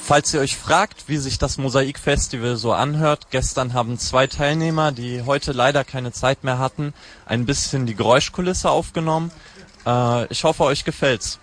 Falls ihr euch fragt, wie sich das Mosaikfestival so anhört, gestern haben 2 Teilnehmer, die heute leider keine Zeit mehr hatten, ein bisschen die Geräuschkulisse aufgenommen. Ich hoffe, euch gefällt's.